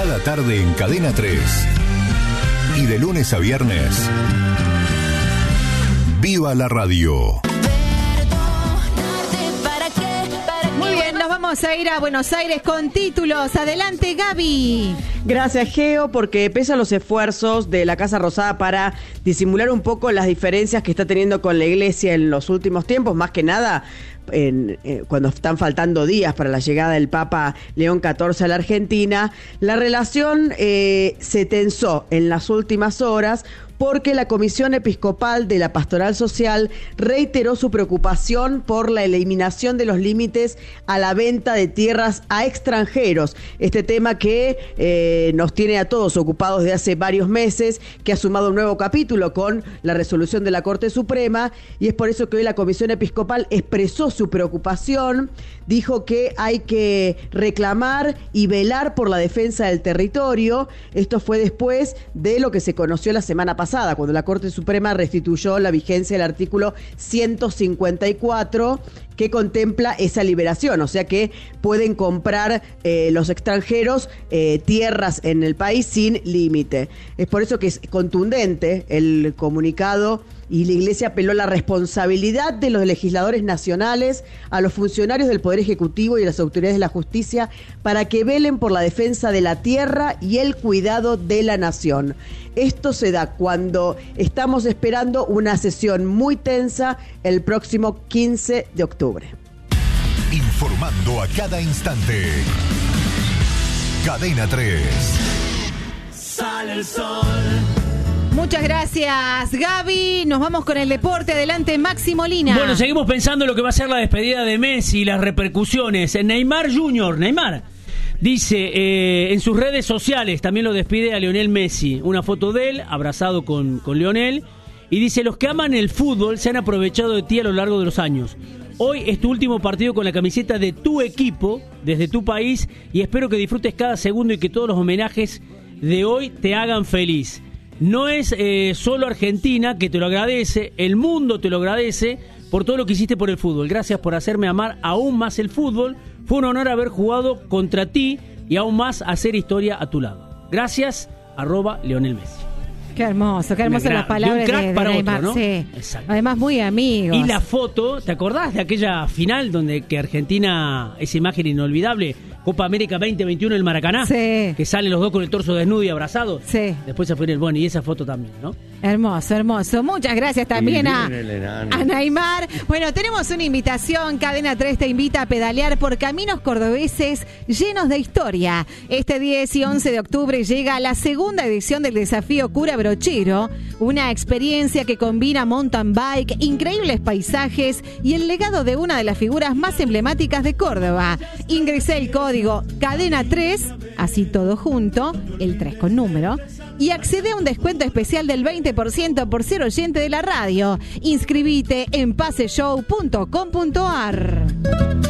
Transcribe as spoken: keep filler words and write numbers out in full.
Cada tarde en Cadena tres. Y de lunes a viernes, ¡viva la radio! Muy bien, nos vamos a ir a Buenos Aires con títulos. Adelante, Gaby. Gracias, Geo, porque pese a los esfuerzos de la Casa Rosada para disimular un poco las diferencias que está teniendo con la Iglesia en los últimos tiempos, más que nada En, eh, cuando están faltando días para la llegada del Papa León catorce a la Argentina, la relación eh, se tensó en las últimas horas porque la Comisión Episcopal de la Pastoral Social reiteró su preocupación por la eliminación de los límites a la venta de tierras a extranjeros. Este tema que eh, nos tiene a todos ocupados de hace varios meses, que ha sumado un nuevo capítulo con la resolución de la Corte Suprema, y es por eso que hoy la Comisión Episcopal expresó su preocupación, dijo que hay que reclamar y velar por la defensa del territorio. Esto fue después de lo que se conoció la semana pasada, cuando la Corte Suprema restituyó la vigencia del artículo ciento cincuenta y cuatro, que contempla esa liberación, o sea que pueden comprar eh, los extranjeros eh, tierras en el país sin límite. Es por eso que es contundente el comunicado, y la Iglesia apeló a la responsabilidad de los legisladores nacionales, a los funcionarios del Poder Ejecutivo y a las autoridades de la justicia para que velen por la defensa de la tierra y el cuidado de la nación. Esto se da cuando estamos esperando una sesión muy tensa el próximo quince de octubre. Informando a cada instante. Cadena tres. Sale el sol. Muchas gracias, Gaby. Nos vamos con el deporte. Adelante, Maxi Molina. Bueno, seguimos pensando en lo que va a ser la despedida de Messi y las repercusiones. Neymar junior, Neymar, dice eh, en sus redes sociales, también lo despide a Lionel Messi. Una foto de él abrazado con, con Lionel. Y dice: los que aman el fútbol se han aprovechado de ti a lo largo de los años. Hoy es tu último partido con la camiseta de tu equipo, desde tu país, y espero que disfrutes cada segundo y que todos los homenajes de hoy te hagan feliz. No es eh, solo Argentina que te lo agradece, el mundo te lo agradece por todo lo que hiciste por el fútbol. Gracias por hacerme amar aún más el fútbol. Fue un honor haber jugado contra ti y aún más hacer historia a tu lado. Gracias, arroba Lionel Messi. Qué hermoso, qué hermosas las palabras de, de para Neymar. Otro, ¿no? Sí. Exacto. Además, muy amigos. Y la foto, ¿te acordás de aquella final donde que Argentina, esa imagen inolvidable, Copa América veinte veintiuno en el Maracaná? Sí. Que salen los dos con el torso desnudo y abrazados. Sí. Después se fue el bueno, y esa foto también, ¿no? Hermoso, hermoso. Muchas gracias también a, a Neymar. Bueno, tenemos una invitación. Cadena tres te invita a pedalear por caminos cordobeses llenos de historia. Este diez y once de octubre llega la segunda edición del desafío Cura Brochero, una experiencia que combina mountain bike, increíbles paisajes y el legado de una de las figuras más emblemáticas de Córdoba. Ingresé el código Cadena tres, así todo junto, el tres con número, y accede a un descuento especial del veinte por ciento por ser oyente de la radio. Inscribite en paseshow punto com punto ar.